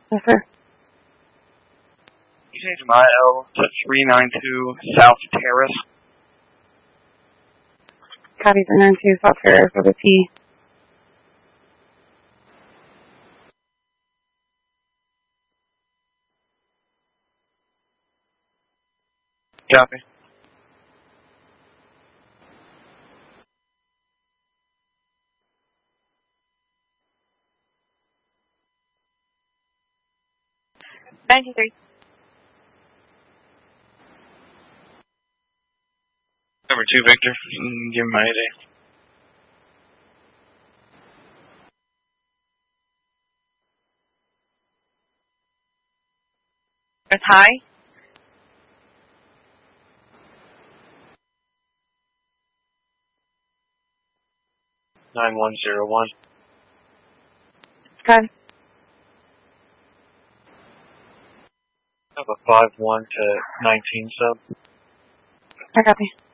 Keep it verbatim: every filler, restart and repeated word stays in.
Yes, sir. You change my L to three nine two South Terrace. Copy three nine two South Terrace with a T. Copy. ninety-three. Number two, Victor. Mm, Give me my A D. It's high. nine one zero one. Good. I have a five one to nineteen sub. I copy.